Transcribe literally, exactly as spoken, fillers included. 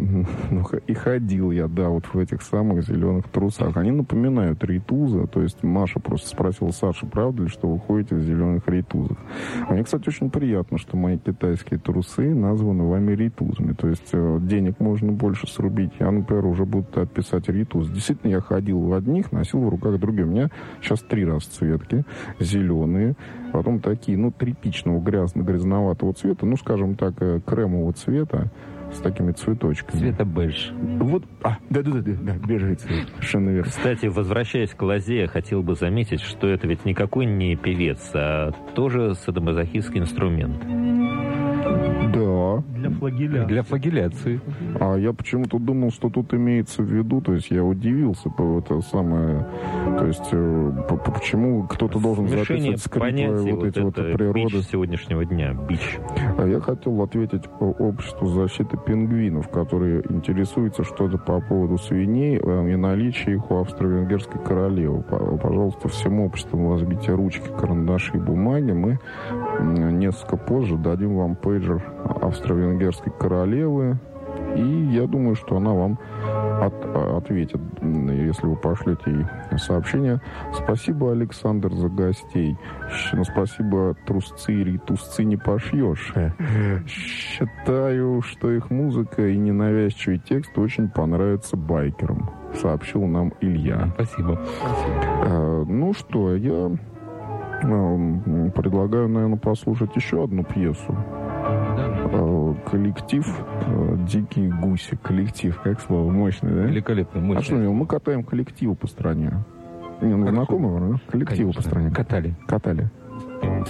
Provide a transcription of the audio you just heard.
Ну, и ходил я, да, вот в этих самых зеленых трусах. Они напоминают рейтузы. То есть Маша просто спросила: Саша, правда ли, что вы ходите в зеленых рейтузах? Мне, кстати, очень приятно, что мои китайские трусы названы вами рейтузами. То есть денег можно больше срубить. Я, например, уже буду писать рейтуз. Действительно, я ходил в одних, носил в руках другие. У меня сейчас три расцветки. Зеленые, потом такие, ну, тряпичного, грязно-грязноватого цвета, ну, скажем так, кремового цвета, с такими цветочками. Цвета беж. Вот, а, да-да-да, да, бежевый цвет. Совершенно верно. Кстати, возвращаясь к лозе, я хотел бы заметить, что это ведь никакой не певец, а тоже садомазохистский инструмент. Да. Для флагеляции. Для флагеляции. А я почему-то думал, что тут имеется в виду, то есть я удивился по это самое, то есть по, по, почему кто-то должен записывать скрипы вот, вот эти вот природы. Бич сегодняшнего дня, бич. А я хотел ответить по обществу защиты пингвинов, которые интересуются что-то по поводу свиней и наличия их у австро-венгерской королевы. Пожалуйста, всем обществу возьмите ручки, карандаши и бумаги. Мы несколько позже дадим вам пейджер австро-венгерской королевы, и я думаю, что она вам от, ответит, если вы пошлете ей сообщение. Спасибо, Александр, за гостей. Спасибо, трусцы и рейтузцы не пошьешь. Считаю, что их музыка и ненавязчивый текст очень понравятся байкерам, сообщил нам Илья. Спасибо. А, ну что, я предлагаю, наверное, послушать еще одну пьесу. Коллектив «Дикие гуси». Коллектив, как слово, мощный, да? Великолепно, мощный. А что, мы катаем коллективы по стране. Не, ну, знакомые, да? Коллективы по стране. Катали. Катали.